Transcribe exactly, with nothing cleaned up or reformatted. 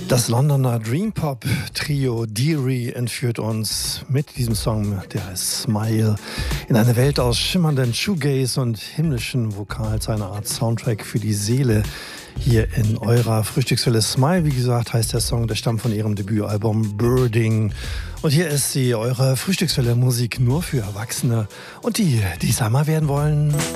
Das Londoner Dream-Pop-Trio Deary entführt uns mit diesem Song, der heißt Smile, in eine Welt aus schimmernden Shoegaze und himmlischen Vokals, eine Art Soundtrack für die Seele. Hier in eurer Frühstückswelle. Smile, wie gesagt, heißt der Song, der stammt von ihrem Debütalbum Birding. Und hier ist sie, eure Frühstückswelle Musik nur für Erwachsene und die, die Summer werden wollen.